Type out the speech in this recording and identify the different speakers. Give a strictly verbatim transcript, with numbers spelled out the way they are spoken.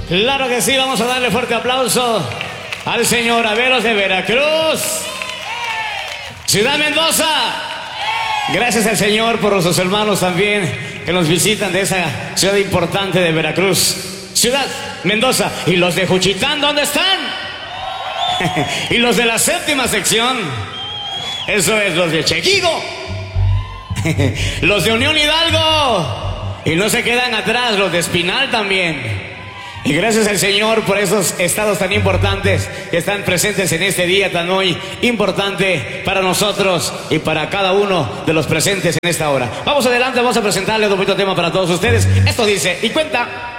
Speaker 1: Claro que sí, vamos a darle fuerte aplauso al señor Averos de Veracruz. Ciudad Mendoza. Gracias al Señor por nuestros hermanos también que nos visitan de esa ciudad importante de Veracruz. Ciudad Mendoza. ¿Y los de Juchitán dónde están? Y los de la séptima sección. Eso es, los de Chequigo. Los de Unión Hidalgo. Y no se quedan atrás, los de Espinal también. Y gracias al Señor por esos estados tan importantes que están presentes en este día tan muy importante para nosotros y para cada uno de los presentes en esta hora. Vamos adelante, vamos a presentarles un bonito tema para todos ustedes. Esto dice y cuenta.